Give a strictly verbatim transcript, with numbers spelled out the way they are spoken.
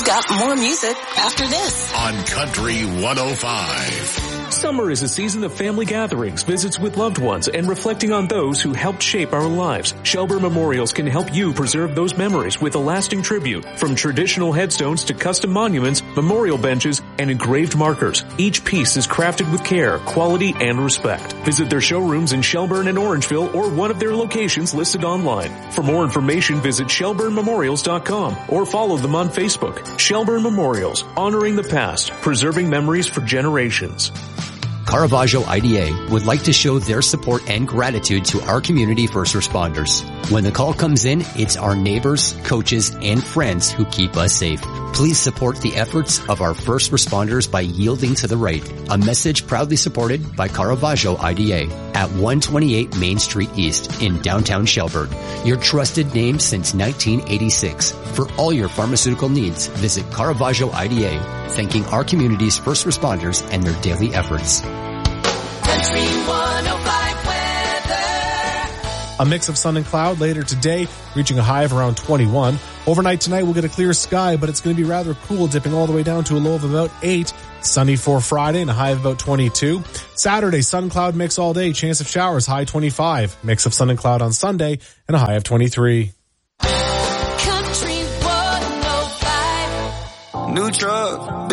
We've got more music after this on Country one oh five. Summer is a season of family gatherings, visits with loved ones, and reflecting on those who helped shape our lives. Shelburne Memorials can help you preserve those memories with a lasting tribute. From traditional headstones to custom monuments, memorial benches, and engraved markers, each piece is crafted with care, quality, and respect. Visit their showrooms in Shelburne and Orangeville or one of their locations listed online. For more information, visit shelburne memorials dot com or follow them on Facebook. Shelburne Memorials, honoring the past, preserving memories for generations. Caravaggio I D A would like to show their support and gratitude to our community first responders. When the call comes in, it's our neighbors, coaches, and friends who keep us safe. Please support the efforts of our first responders by yielding to the right. A message proudly supported by Caravaggio I D A at one twenty-eight Main Street East in downtown Shelburne. Your trusted name since nineteen eighty-six. For all your pharmaceutical needs, visit Caravaggio I D A, thanking our community's first responders and their daily efforts. Country one oh five weather. A mix of sun and cloud later today, reaching a high of around twenty-one. Overnight tonight we'll get a clear sky, but it's going to be rather cool, dipping all the way down to a low of about eight. Sunny for Friday and a high of about twenty-two. Saturday, sun cloud mix all day, chance of showers, high twenty-five. Mix of sun and cloud on Sunday and a high of twenty-three. Country one oh five. New truck.